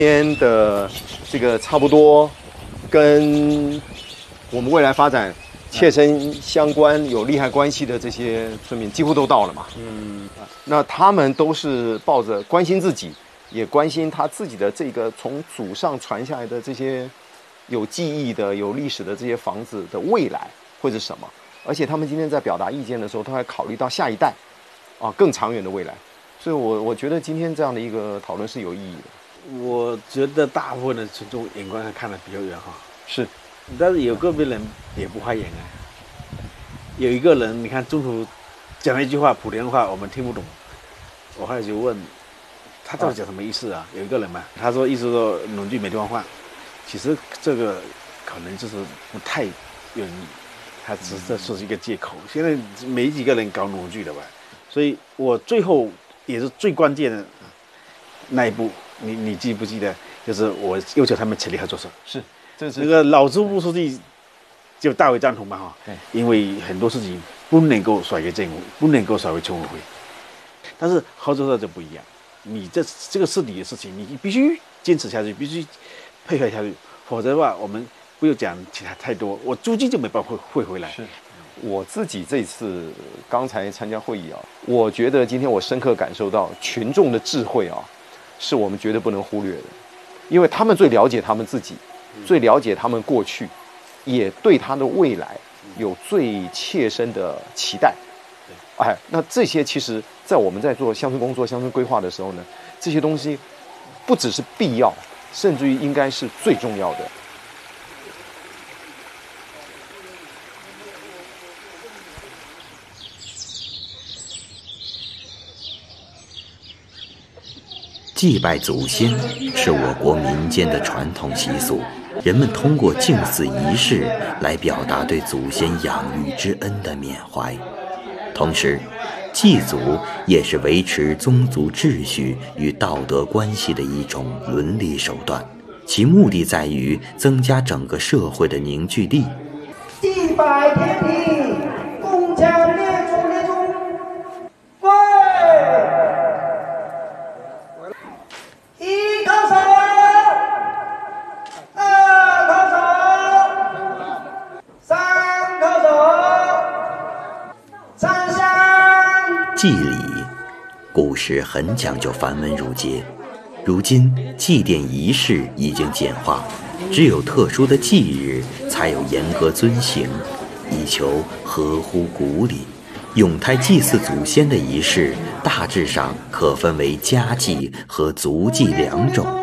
天的这个差不多跟我们未来发展切身相关、有利害关系的这些村民，几乎都到了嘛。那他们都是抱着关心自己，也关心他自己的这个从祖上传下来的这些有记忆的、有历史的这些房子的未来会是什么。而且他们今天在表达意见的时候，他还考虑到下一代，更长远的未来。所以我觉得今天这样的一个讨论是有意义的。 我觉得大部分的群众眼光看得比较远哈， 是， 但是有个别人也不花眼啊。有一个人，你看中途讲了一句话，莆田话我们听不懂，我后来就问他到底讲什么意思啊？有一个人嘛，他说意思说农具没地方放，其实这个可能就是不太愿意，他只是说是一个借口。现在没几个人搞农具的吧，所以我最后也是最关键的那一步。你记不记得？就是我要求他们全力合作社。 是，这是那个老支部书记就大为赞同嘛哈。因为很多事情不能够甩给政府，不能够甩给村委会。但是合作社就不一样，你这个是你的事情，你必须坚持下去，必须配合下去，否则的话，我们不要讲其他太多，我租金就没办法汇回来。 是。我自己这次刚才参加会议我觉得今天我深刻感受到群众的智慧是我们绝对不能忽略的，因为他们最了解他们自己，最了解他们过去，也对他的未来有最切身的期待。那这些其实在我们在做乡村工作、乡村规划的时候呢，这些东西不只是必要，甚至于应该是最重要的。 祭拜祖先是我国民间的传统习俗，人们通过祭祀仪式来表达对祖先养育之恩的缅怀。同时，祭祖也是维持宗族秩序与道德关系的一种伦理手段，其目的在于增加整个社会的凝聚力。 祭拜天地，共强列祖列宗，跪！一叩首，二叩首，三叩首，上香。 祭礼，古时很讲究繁文缛节，如今祭奠仪式已经简化，只有特殊的忌日才有严格遵行，以求合乎古礼。咏胎祭祀祖先的仪式大致上可分为家祭和族祭两种。